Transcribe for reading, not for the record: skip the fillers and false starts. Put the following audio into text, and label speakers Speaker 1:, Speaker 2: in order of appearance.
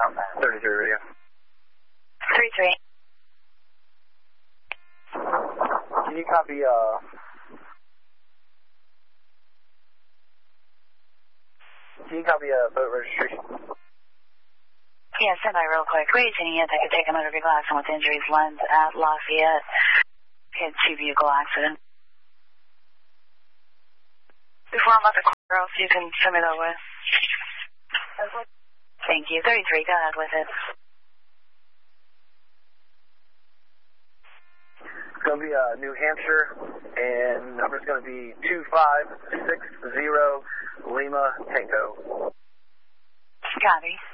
Speaker 1: 33 radio.
Speaker 2: 33.
Speaker 1: Can you copy, boat registration?
Speaker 2: Yeah, send by real quick. Rating it, I could take another glass and with injuries lens at Lafayette. Had 2 vehicle accident. Before I'm at the courthouse, you can send me that way. Thank you. 33, go ahead with it.
Speaker 1: It's going to be New Hampshire, and number's going to be 2560 Lima Tango.
Speaker 2: Copy.